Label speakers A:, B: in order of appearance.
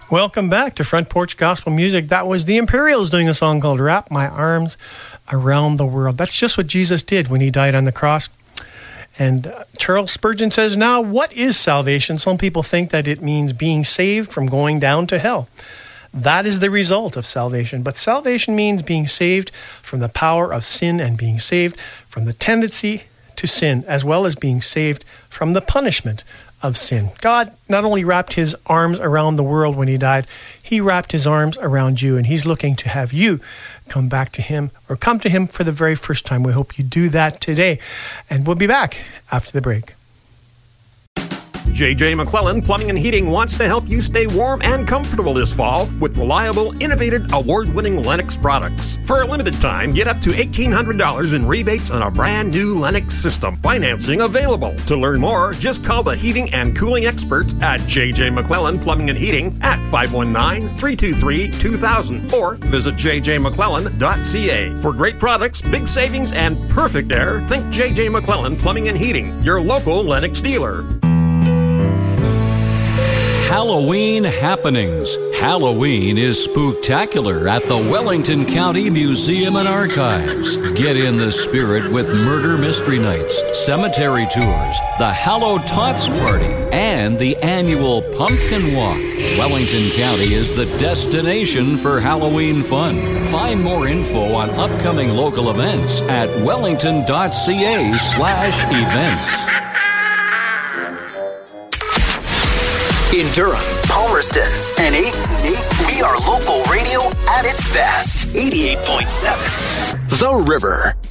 A: Welcome back to Front Porch Gospel Music. That was the Imperials doing a song called Wrap My Arms Around the World. That's just what Jesus did when he died on the cross. And Charles Spurgeon says, now, what is salvation? Some people think that it means being saved from going down to hell. That is the result of salvation. But salvation means being saved from the power of sin and being saved from the tendency to sin, as well as being saved from the punishment of sin. God not only wrapped his arms around the world when he died, he wrapped his arms around you, and he's looking to have you come back to him or come to him for the very first time. We hope you do that today, and we'll be back after the break.
B: J.J. McClellan Plumbing and Heating wants to help you stay warm and comfortable this fall with reliable, innovative, award-winning Lennox products. For a limited time, get up to $1,800 in rebates on a brand new Lennox system. Financing available. To learn more, just call the heating and cooling experts at J.J. McClellan Plumbing and Heating at 519-323-2000 or visit jjmcclellan.ca. For great products, big savings, and perfect air, think J.J. McClellan Plumbing and Heating, your local Lennox dealer.
C: Halloween happenings. Halloween is spooktacular at the Wellington County Museum and Archives. Get in the spirit with Murder Mystery Nights, cemetery tours, the Hallowed Tots Party, and the annual Pumpkin Walk. Wellington County is the destination for Halloween fun. Find more info on upcoming local events at wellington.ca/events.
D: In Durham, Palmerston, and Ayton, we are local radio at its best. 88.7 The River.